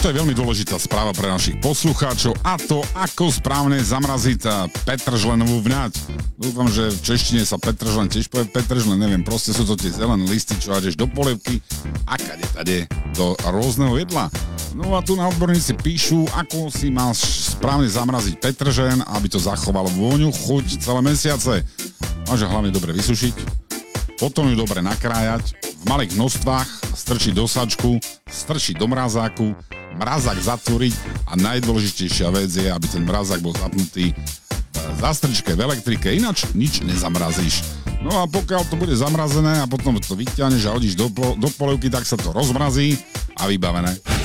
toto je veľmi dôležitá správa pre našich poslucháčov a to, ako správne zamraziť petržlenovú vňať. Dúfam, že v češtine sa petržlen tiež povie petržlen, neviem, proste sú to tie zelené listy, čo hádeš do polievky a kade do rôzneho jedla. No a tu na odborníci píšu, ako si máš správne zamraziť petržlen, aby to zachovalo vôňu, chuť celé mesiace. Máš hlavne dobre vysušiť, potom ju dobre nakrájať, v malých množstvách strčiť do sačku, strčiť do mrazáku, mrazák zatvoriť a najdôležitejšia vec je, aby ten mrazák bol zapnutý v zastrčke v elektrike, ináč nič nezamrazíš. No a pokiaľ to bude zamrazené a potom to vyťahneš a hodíš do polievky, tak sa to rozmrazí a vybavené.